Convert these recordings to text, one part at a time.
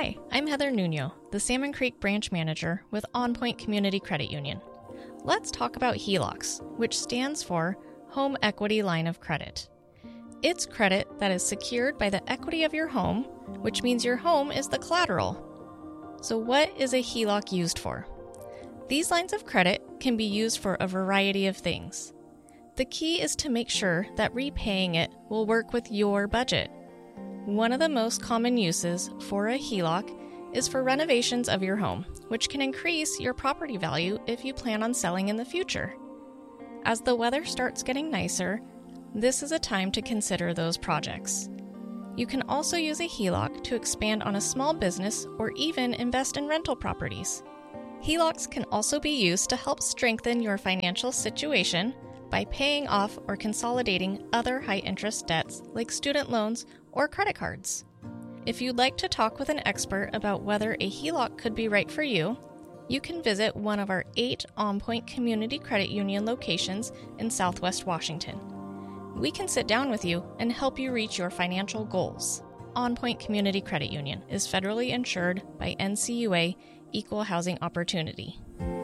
Hi, I'm Heather Nuno, the Salmon Creek Branch Manager with On Point Community Credit Union. Let's talk about HELOCs, which stands for Home Equity Line of Credit. It's credit that is secured by the equity of your home, which means your home is the collateral. So what is a HELOC used for? These lines of credit can be used for a variety of things. The key is to make sure that repaying it will work with your budget. One of the most common uses for a HELOC is for renovations of your home, which can increase your property value if you plan on selling in the future. As the weather starts getting nicer, this is a time to consider those projects. You can also use a HELOC to expand on a small business or even invest in rental properties. HELOCs can also be used to help strengthen your financial situation by paying off or consolidating other high-interest debts like student loans or credit cards. If you'd like to talk with an expert about whether a HELOC could be right for you, you can visit one of our 8 On Point Community Credit Union locations in Southwest Washington. We can sit down with you and help you reach your financial goals. On Point Community Credit Union is federally insured by NCUA Equal Housing Opportunity.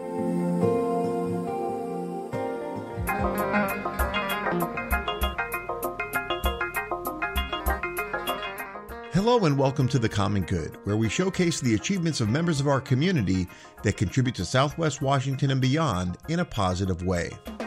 Hello and welcome to The Common Good, where we showcase the achievements of members of our community that contribute to Southwest Washington and beyond in a positive way.